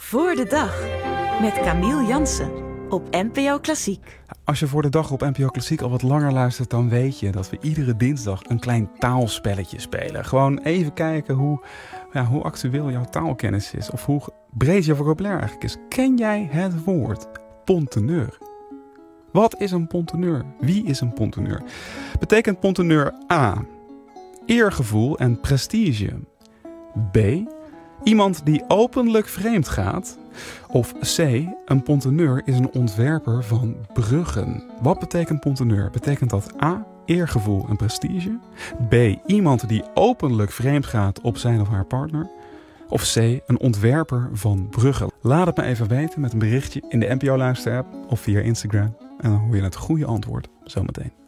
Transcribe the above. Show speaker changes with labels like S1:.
S1: Voor de Dag met Camille Jansen op NPO Klassiek.
S2: Als je Voor de Dag op NPO Klassiek al wat langer luistert, dan weet je dat we iedere dinsdag een klein taalspelletje spelen. Gewoon even kijken hoe actueel jouw taalkennis is of hoe breed je vocabulaire eigenlijk is. Ken jij het woord ponteneur? Wat is een ponteneur? Wie is een ponteneur? Betekent ponteneur A, eergevoel en prestige? B, iemand die openlijk vreemd gaat? Of C, een ponteneur is een ontwerper van bruggen. Wat betekent ponteneur? Betekent dat A, eergevoel en prestige? B, iemand die openlijk vreemd gaat op zijn of haar partner? Of C, een ontwerper van bruggen? Laat het me even weten met een berichtje in de NPO Luister app of via Instagram. En dan hoor je het goede antwoord zometeen.